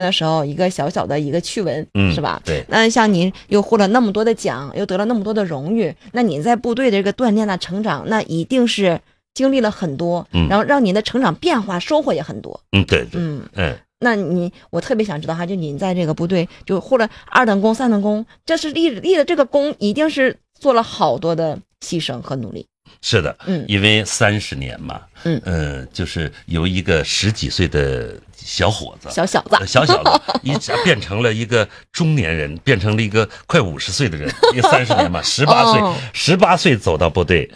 的时候一个小小的一个趣闻，是吧？ 对。 那像您又获了那么多的奖，又得了那么多的荣誉，那你在部队的这个锻炼啊、成长，那一定是经历了很多，然后让您的成长变化收获也很多。 对。 那我特别想知道哈，就您在这个部队就获了2等功、3等功，这是立的这个功，一定是做了好多的牺牲和努力。 是的，因为30年嘛，就是由一个10几岁的小伙子， 小小子， 一下变成了一个中年人，变成了一个快50岁的人，因为30年嘛，18岁走到部队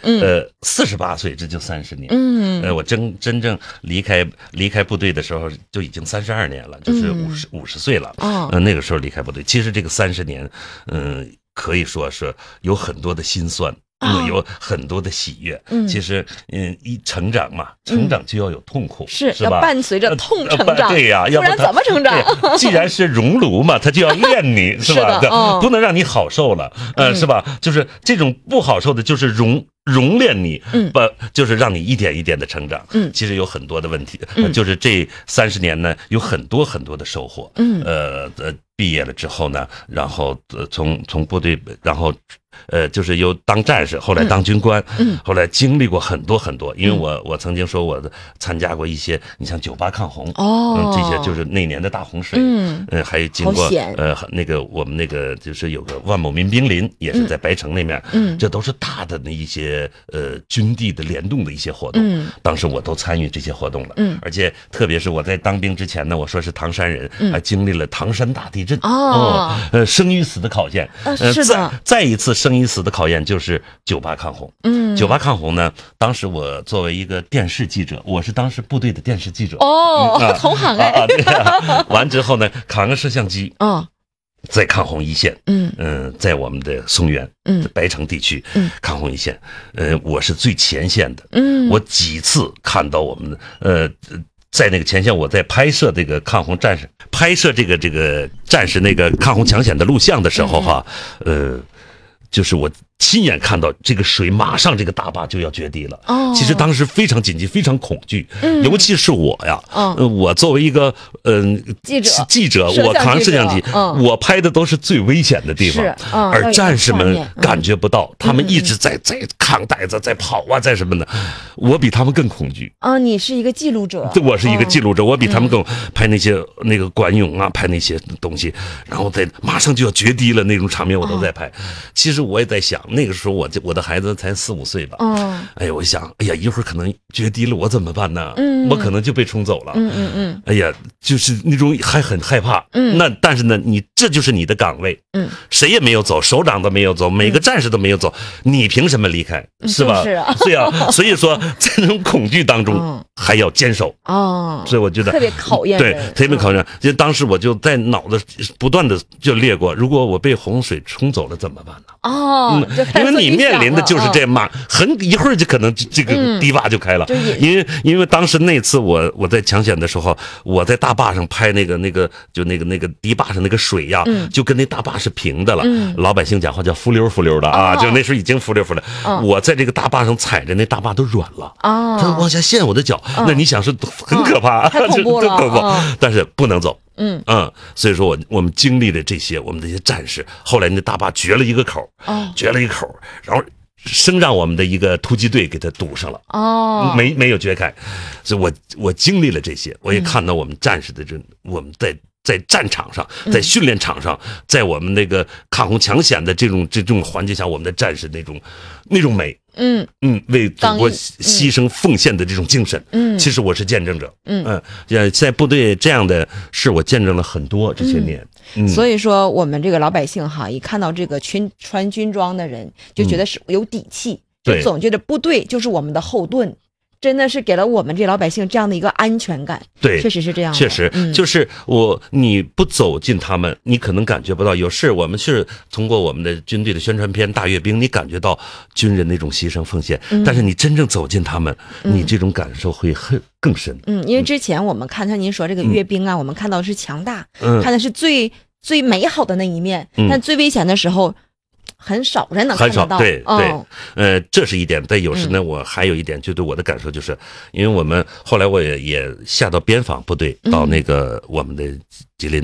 ，48岁这就30年，我真正离开部队的时候就已经32年了，就是50岁了，那个时候离开部队，其实这个30年，可以说是有很多的辛酸。有很多的喜悦，其实，一成长嘛，成长就要有痛苦，是吧？ 要伴随着痛成长， 对呀， 不然怎么成长？ 既然是熔炉嘛，它就要炼你，是吧？不能让你好受了，是吧？就是这种不好受的，就是熔炼你，就是让你一点一点的成长。其实有很多的问题，就是这30年呢，有很多很多的收获。毕业了之后呢，然后从部队，然后就是由当战士，后来当军官，后来经历过很多很多。因为我曾经说我参加过一些，你像98抗洪，这些就是那年的大洪水，还有经过那个我们那个就是有个万亩民兵林，也是在白城那面，这都是大的那一些军地的联动的一些活动，当时我都参与这些活动了，而且特别是我在当兵之前呢，我说是唐山人，还经历了唐山大地震，生与死的考验， 是的， 再一次生与死的考验就是98抗洪，98抗洪呢，当时我作为一个电视记者，我是当时部队的电视记者， 同行哎， 对，完之后呢，扛个摄像机，在抗洪一线，在我们的松原，白城地区，抗洪一线，我是最前线的，我几次看到我们在那个前线，我在拍摄这个抗洪战士，拍摄这个战士那个抗洪抢险的录像的时候哈，就是我亲眼看到这个水马上这个大坝就要决堤了，其实当时非常紧急，非常恐惧，尤其是我呀，我作为一个记者，我扛摄像机，我拍的都是最危险的地方，而战士们感觉不到，他们一直在扛带子，在跑啊，在什么的，我比他们更恐惧你是一个记录者， 我是一个记录者，我比他们更拍那些那个管涌啊，拍那些东西，然后在马上就要决堤了那种场面我都在拍。其实我也在想，那个时候我的孩子才4、5岁吧，哎呀，我想，哎呀，一会儿可能决堤了，我怎么办呢？我可能就被冲走了，哎呀，就是那种还很害怕，但是呢，这就是你的岗位，谁也没有走，首长都没有走，每个战士都没有走，你凭什么离开？是吧？对啊，所以说在那种恐惧当中还要坚守所以我觉得特别考验人， 对，特别考验。就当时我就在脑子不断的就列过，如果我被洪水冲走了怎么办呢？因为你面临的就是这嘛，一会儿就可能这个堤坝就开了。因为当时那次我在抢险的时候，我在大坝上拍那个就那个堤坝上那个水呀，就跟那大坝是平的了。老百姓讲话叫浮溜浮溜的啊，就那时候已经浮溜浮溜。我在这个大坝上踩着，那大坝都软了它往下陷我的脚。那你想是很可怕， 太恐怖了。 但是不能走。所以说我们经历了这些，我们这些战士，后来那大坝掘了一个口，然后生让我们的一个突击队给它堵上了，没有掘开。所以我经历了这些，我也看到我们战士的我们在战场上，在训练场上，在我们那个抗洪抢险的这种环境下，我们的战士那种美，为祖国牺牲奉献的这种精神，其实我是见证者，在部队这样的事我见证了很多这些年， 所以说我们这个老百姓哈，一看到这个穿军装的人，就觉得是有底气，就总觉得部队就是我们的后盾。真的是给了我们这老百姓这样的一个安全感， 对， 确实是这样的。 确实，就是你不走进他们，你可能感觉不到。有时我们是通过我们的军队的宣传片《大阅兵》，你感觉到军人那种牺牲奉献，但是你真正走进他们，你这种感受会更深。 因为之前我们看您说这个阅兵啊，我们看到的是强大，看的是最美好的那一面，但最危险的时候很少人能看得到。 对对，这是一点。但有时呢，我还有一点，就对我的感受就是，因为我们后来我也下到边防部队，到那个我们的吉林。